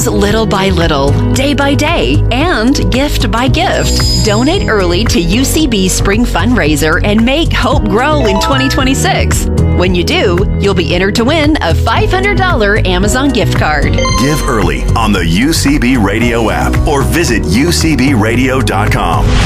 grows little by little, day by day, and gift by gift. Donate early to UCB Spring Fundraiser and make hope grow in 2026. When you do, you'll be entered to win a $500 Amazon gift card. Give early on the UCB Radio app or visit ucbradio.com.